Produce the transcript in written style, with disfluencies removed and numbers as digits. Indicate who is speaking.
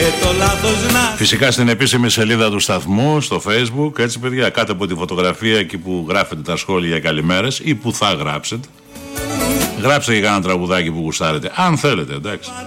Speaker 1: Φυσικά στην επίσημη σελίδα του σταθμού στο Facebook, έτσι παιδιά, κάτω από τη φωτογραφία εκεί που γράφετε τα σχόλια για καλημέρες ή που θα γράψετε, γράψτε και κάνα τραγουδάκι που γουστάρετε, αν θέλετε, εντάξει.